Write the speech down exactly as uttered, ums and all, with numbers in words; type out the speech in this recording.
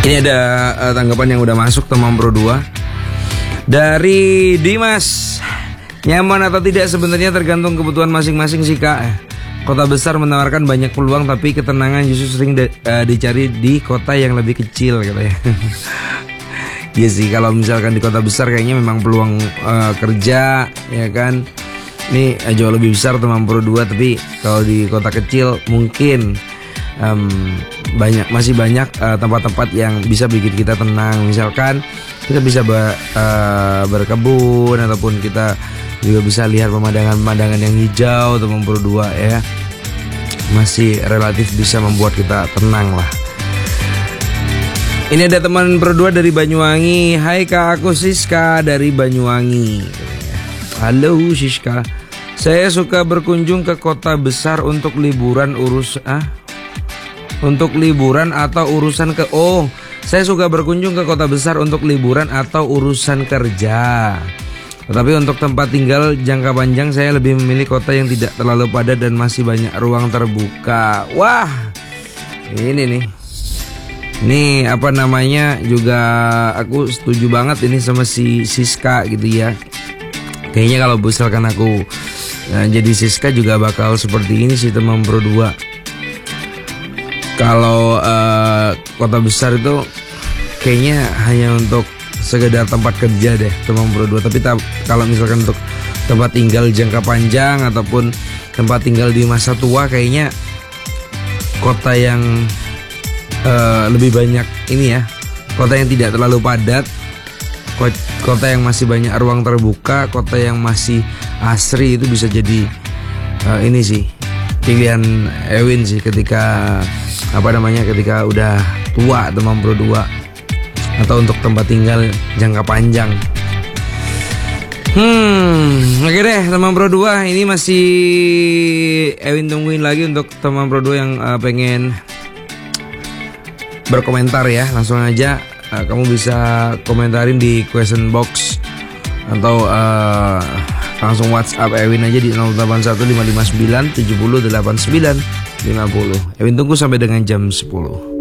Ini ada uh, tanggapan yang udah masuk teman Pro dua dari Dimas. Nyaman atau tidak sebenarnya tergantung kebutuhan masing-masing sih kak. Kota besar menawarkan banyak peluang, tapi ketenangan justru sering de, uh, dicari di kota yang lebih kecil katanya. Iya sih, kalau misalkan di kota besar kayaknya memang peluang uh, kerja ya kan ini uh, jauh lebih besar teman Pro dua. Tapi kalau di kota kecil mungkin um, banyak masih banyak uh, tempat-tempat yang bisa bikin kita tenang. Misalkan kita bisa be, uh, berkebun, ataupun kita juga bisa lihat pemandangan-pemandangan yang hijau teman Pro dua ya. Masih relatif bisa membuat kita tenang lah. Ini ada teman Pro dua dari Banyuwangi. Hai kak, aku Siska dari Banyuwangi. Halo Siska. Saya suka berkunjung ke kota besar untuk liburan urus ah Untuk liburan atau urusan ke Oh saya suka berkunjung ke kota besar untuk liburan atau urusan kerja. Tetapi untuk tempat tinggal jangka panjang saya lebih memilih kota yang tidak terlalu padat dan masih banyak ruang terbuka. Wah, ini nih. Ini apa namanya, juga aku setuju banget ini sama si Siska gitu ya. Kayaknya kalau misalkan aku nah, jadi Siska juga bakal seperti ini sih teman Pro dua. Kalau uh, kota besar itu kayaknya hanya untuk sekedar tempat kerja deh teman Pro dua. Tapi ta- kalau misalkan untuk tempat tinggal jangka panjang ataupun tempat tinggal di masa tua, kayaknya kota yang uh, lebih banyak ini ya, kota yang tidak terlalu padat, kota yang masih banyak ruang terbuka, kota yang masih asri, itu bisa jadi uh, ini sih pilihan Ewin sih ketika apa namanya ketika udah tua teman Pro dua, atau untuk tempat tinggal jangka panjang. Hmm, oke deh teman Pro dua, ini masih Ewin tungguin lagi untuk teman Pro dua yang uh, pengen berkomentar ya. Langsung aja uh, kamu bisa komentarin di question box atau uh, langsung WhatsApp Ewin aja di nol delapan satu lima lima sembilan tujuh nol delapan sembilan lima nol. Ewin tunggu sampai dengan jam sepuluh.